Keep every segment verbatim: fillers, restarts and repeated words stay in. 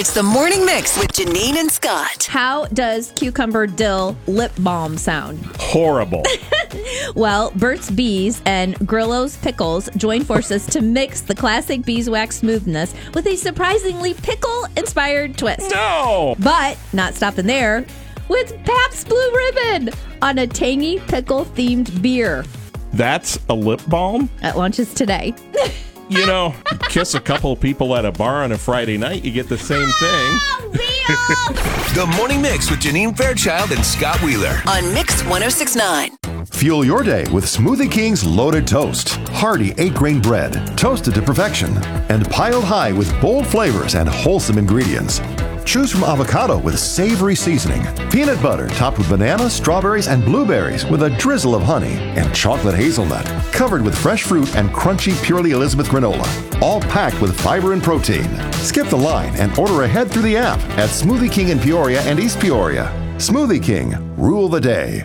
It's the Morning Mix with Janine and Scott. How does cucumber dill lip balm sound? Horrible. Well, Burt's Bees and Grillo's Pickles join forces to mix the classic beeswax smoothness with a surprisingly pickle-inspired twist. No! But not stopping there, with Pabst Blue Ribbon on a tangy pickle-themed beer. That's a lip balm? At lunches today. You know, kiss a couple of people at a bar on a Friday night, you get the same thing. The Morning Mix with Janine Fairchild and Scott Wheeler. On Mix one oh six point nine. Fuel your day with Smoothie King's Loaded Toast. Hearty eight-grain bread, toasted to perfection, and piled high with bold flavors and wholesome ingredients. Choose from avocado with savory seasoning, peanut butter topped with banana, strawberries, and blueberries with a drizzle of honey, and chocolate hazelnut, covered with fresh fruit and crunchy Purely Elizabeth granola, all packed with fiber and protein. Skip the line and order ahead through the app at Smoothie King in Peoria and East Peoria. Smoothie King, rule the day.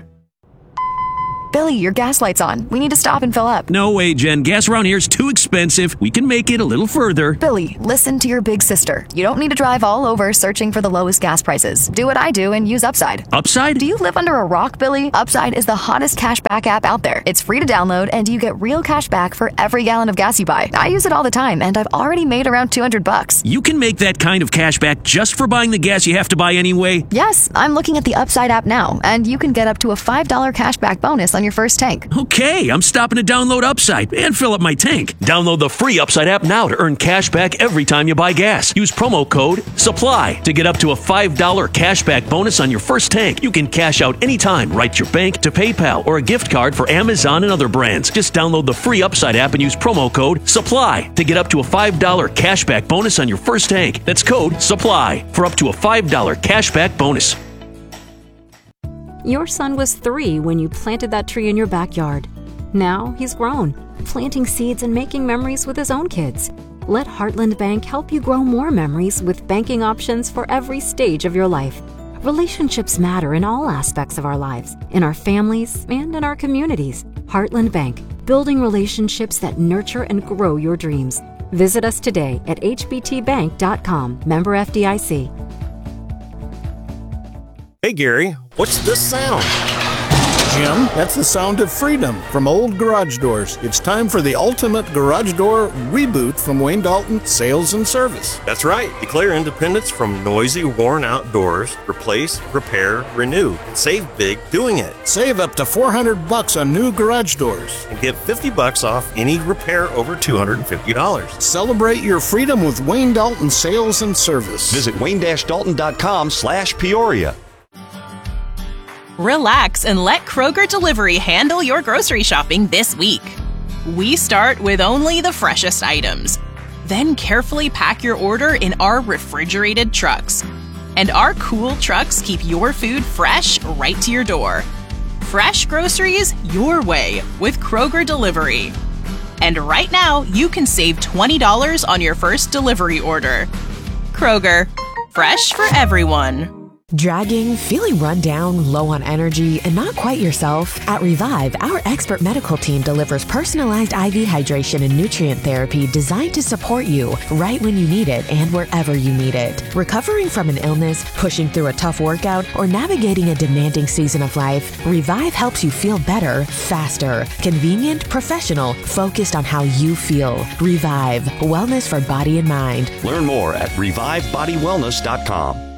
Billy, your gas light's on. We need to stop and fill up. No way, Jen. Gas around here is too expensive. We can make it a little further. Billy, listen to your big sister. You don't need to drive all over searching for the lowest gas prices. Do what I do and use Upside. Upside? Do you live under a rock, Billy? Upside is the hottest cashback app out there. It's free to download, and you get real cash back for every gallon of gas you buy. I use it all the time, and I've already made around two hundred bucks. You can make that kind of cash back just for buying the gas you have to buy anyway? Yes, I'm looking at the Upside app now, and you can get up to a five dollars cashback bonus on your first tank. Okay, I'm stopping to download Upside and fill up my tank. Download the free Upside app now to earn cash back every time you buy gas. Use promo code SUPPLY to get up to a five dollars cashback bonus on your first tank. You can cash out anytime right to your bank, to PayPal, or a gift card for Amazon and other brands. Just download the free Upside app and use promo code SUPPLY to get up to a five dollars cashback bonus on your first tank. That's code SUPPLY for up to a five dollars cashback bonus. Your son was three when you planted that tree in your backyard. Now he's grown, planting seeds and making memories with his own kids. Let Heartland Bank help you grow more memories with banking options for every stage of your life. Relationships matter in all aspects of our lives, in our families and in our communities. Heartland Bank, building relationships that nurture and grow your dreams. Visit us today at h b t bank dot com. Member F D I C. Hey Gary, what's this sound? Jim, that's the sound of freedom from Old Garage Doors. It's time for the ultimate garage door reboot from Wayne Dalton Sales and Service. That's right. Declare independence from noisy, worn-out doors. Replace, repair, renew. Save big doing it. Save up to four hundred bucks on new garage doors. And get fifty bucks off any repair over two hundred fifty dollars. Celebrate your freedom with Wayne Dalton Sales and Service. Visit wayne dash dalton dot com slash Peoria. Relax and let Kroger Delivery handle your grocery shopping this week. We start with only the freshest items. Then carefully pack your order in our refrigerated trucks. And our cool trucks keep your food fresh right to your door. Fresh groceries your way with Kroger Delivery. And right now, you can save twenty dollars on your first delivery order. Kroger, fresh for everyone. Dragging, feeling run down, low on energy, and not quite yourself? At Revive, our expert medical team delivers personalized I V hydration and nutrient therapy designed to support you right when you need it and wherever you need it. Recovering from an illness, pushing through a tough workout, or navigating a demanding season of life, Revive helps you feel better, faster, convenient, professional, focused on how you feel. Revive, wellness for body and mind. Learn more at revive body wellness dot com.